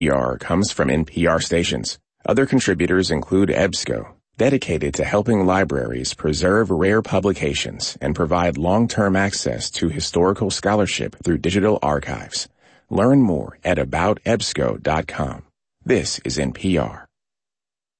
PR comes from NPR stations. Other contributors include EBSCO, dedicated to helping libraries preserve rare publications and provide long-term access to historical scholarship through digital archives. Learn more at aboutebsco.com. This is NPR.